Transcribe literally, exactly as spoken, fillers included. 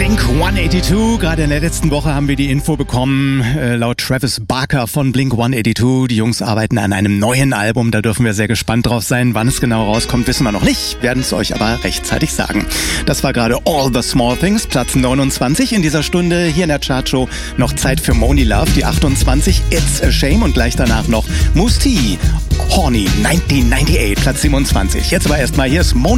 Blink hundertzweiundachtzig. Gerade in der letzten Woche haben wir die Info bekommen, äh, laut Travis Barker von Blink hundertzweiundachtzig. Die Jungs arbeiten an einem neuen Album, da dürfen wir sehr gespannt drauf sein. Wann es genau rauskommt, wissen wir noch nicht, werden es euch aber rechtzeitig sagen. Das war gerade All the Small Things, Platz neunundzwanzig in dieser Stunde. Hier in der Chartshow noch Zeit für Moni Love, die achtundzwanzig, It's a Shame und gleich danach noch Mousse T, Horny neunzehnhundertachtundneunzig, Platz siebenundzwanzig. Jetzt aber erstmal, hier ist Moni